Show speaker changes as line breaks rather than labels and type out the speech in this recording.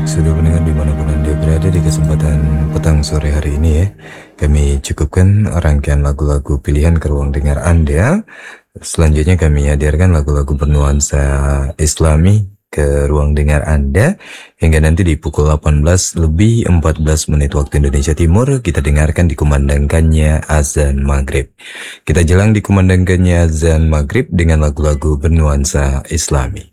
sudah mendengar dimanapun Anda berada di kesempatan petang sore hari ini ya. Kami cukupkan rangkaian lagu-lagu pilihan ke ruang dengar Anda. Selanjutnya kami hadirkan lagu-lagu bernuansa Islami ke ruang dengar Anda. Hingga nanti di pukul 18 lebih 14 menit waktu Indonesia Timur, kita dengarkan dikumandangkannya azan maghrib. Kita jelang dikumandangkannya azan maghrib dengan lagu-lagu bernuansa Islami.